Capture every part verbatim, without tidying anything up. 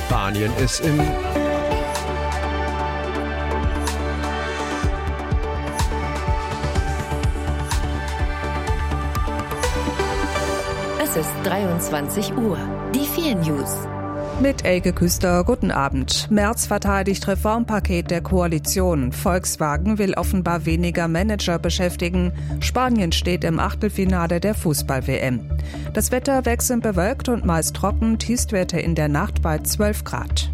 Spanien ist im Es ist dreiundzwanzig Uhr. Die vier News. Mit Elke Küster, guten Abend. Merz verteidigt Reformpaket der Koalition. Volkswagen will offenbar weniger Manager beschäftigen. Spanien steht im Achtelfinale der Fußball-W M. Das Wetter wechselnd bewölkt und meist trocken, Tiefstwerte in der Nacht bei zwölf Grad.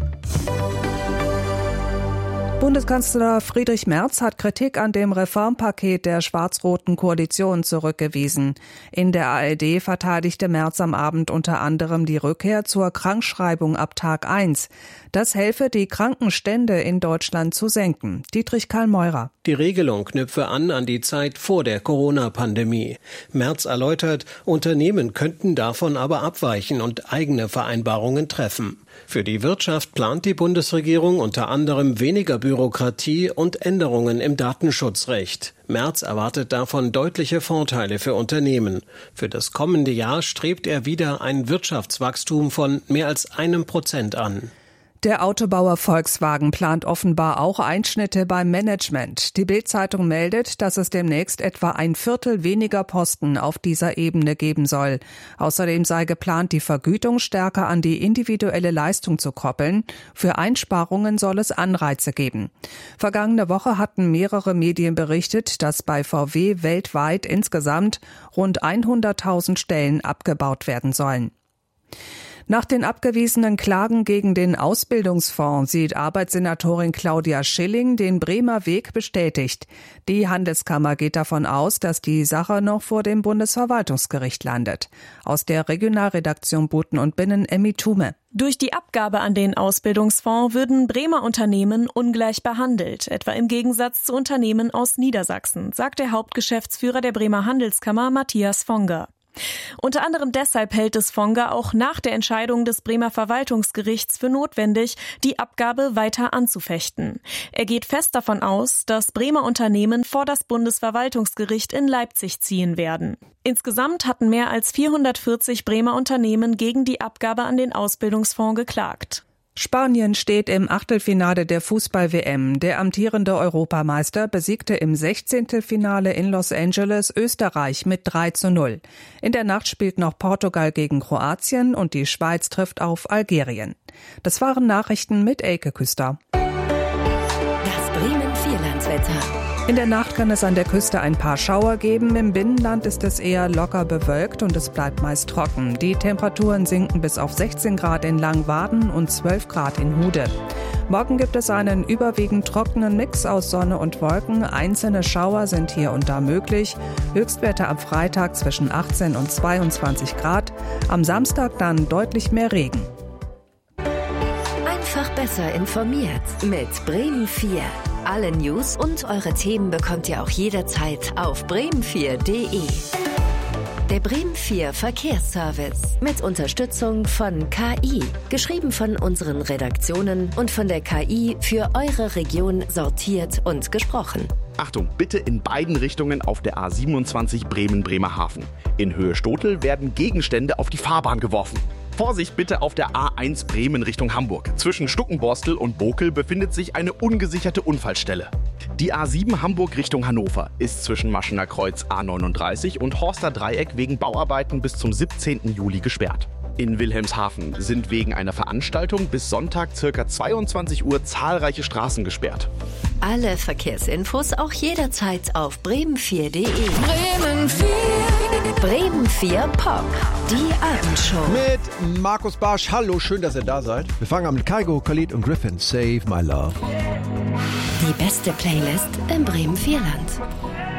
Bundeskanzler Friedrich Merz hat Kritik an dem Reformpaket der schwarz-roten Koalition zurückgewiesen. In der A R D verteidigte Merz am Abend unter anderem die Rückkehr zur Krankschreibung ab Tag eins. Das helfe, die Krankenstände in Deutschland zu senken. Dietrich Karl-Meurer. Die Regelung knüpfe an an die Zeit vor der Corona-Pandemie. Merz erläutert, Unternehmen könnten davon aber abweichen und eigene Vereinbarungen treffen. Für die Wirtschaft plant die Bundesregierung unter anderem weniger Bürokratie und Änderungen im Datenschutzrecht. Merz erwartet davon deutliche Vorteile für Unternehmen. Für das kommende Jahr strebt er wieder ein Wirtschaftswachstum von mehr als einem Prozent an. Der Autobauer Volkswagen plant offenbar auch Einschnitte beim Management. Die Bild-Zeitung meldet, dass es demnächst etwa ein Viertel weniger Posten auf dieser Ebene geben soll. Außerdem sei geplant, die Vergütung stärker an die individuelle Leistung zu koppeln. Für Einsparungen soll es Anreize geben. Vergangene Woche hatten mehrere Medien berichtet, dass bei V W weltweit insgesamt rund hunderttausend Stellen abgebaut werden sollen. Nach den abgewiesenen Klagen gegen den Ausbildungsfonds sieht Arbeitssenatorin Claudia Schilling den Bremer Weg bestätigt. Die Handelskammer geht davon aus, dass die Sache noch vor dem Bundesverwaltungsgericht landet. Aus der Regionalredaktion Buten und Binnen Emmy Thume. Durch die Abgabe an den Ausbildungsfonds würden Bremer Unternehmen ungleich behandelt, etwa im Gegensatz zu Unternehmen aus Niedersachsen, sagt der Hauptgeschäftsführer der Bremer Handelskammer Matthias Fonger. Unter anderem deshalb hält es Fonger auch nach der Entscheidung des Bremer Verwaltungsgerichts für notwendig, die Abgabe weiter anzufechten. Er geht fest davon aus, dass Bremer Unternehmen vor das Bundesverwaltungsgericht in Leipzig ziehen werden. Insgesamt hatten mehr als vierhundertvierzig Bremer Unternehmen gegen die Abgabe an den Ausbildungsfonds geklagt. Spanien steht im Achtelfinale der Fußball-W M. Der amtierende Europameister besiegte im Sechzehntelfinale in Los Angeles Österreich mit drei zu null. In der Nacht spielt noch Portugal gegen Kroatien und die Schweiz trifft auf Algerien. Das waren Nachrichten mit Elke Küster. Das Bremen-Vierlandswetter. In der Nacht kann es an der Küste ein paar Schauer geben. Im Binnenland ist es eher locker bewölkt und es bleibt meist trocken. Die Temperaturen sinken bis auf sechzehn Grad in Langwaden und zwölf Grad in Hude. Morgen gibt es einen überwiegend trockenen Mix aus Sonne und Wolken. Einzelne Schauer sind hier und da möglich. Höchstwerte am Freitag zwischen achtzehn und zweiundzwanzig Grad. Am Samstag dann deutlich mehr Regen. Einfach besser informiert mit Bremen vier. Alle News und eure Themen bekommt ihr auch jederzeit auf bremen vier punkt de. Der Bremen vier Verkehrsservice mit Unterstützung von K I. Geschrieben von unseren Redaktionen und von der K I für eure Region sortiert und gesprochen. Achtung, bitte in beiden Richtungen auf der A siebenundzwanzig Bremen-Bremerhaven. In Höhe Stotel werden Gegenstände auf die Fahrbahn geworfen. Vorsicht bitte auf der A eins Bremen Richtung Hamburg. Zwischen Stuckenborstel und Bokel befindet sich eine ungesicherte Unfallstelle. Die A sieben Hamburg Richtung Hannover ist zwischen Maschener Kreuz A neununddreißig und Horster Dreieck wegen Bauarbeiten bis zum siebzehnten Juli gesperrt. In Wilhelmshaven sind wegen einer Veranstaltung bis Sonntag ca. zweiundzwanzig Uhr zahlreiche Straßen gesperrt. Alle Verkehrsinfos auch jederzeit auf bremen vier punkt de. Bremen vier. Bremen vier Pop. Die Abendshow. Mit Markus Barsch. Hallo, schön, dass ihr da seid. Wir fangen an mit Kygo, Khalid und Griffin. Save My Love. Die beste Playlist im Bremen Vierland.